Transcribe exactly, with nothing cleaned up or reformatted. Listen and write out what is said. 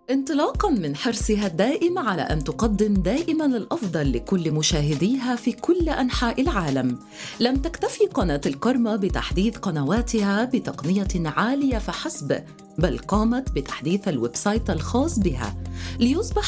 انطلاقاً من حرصها الدائم على أن تقدم دائماً الأفضل لكل مشاهديها في كل أنحاء العالم، لم تكتفي قناة الكرمة بتحديث قنواتها بتقنية عالية فحسب، بل قامت بتحديث الويب سايت الخاص بها ليصبح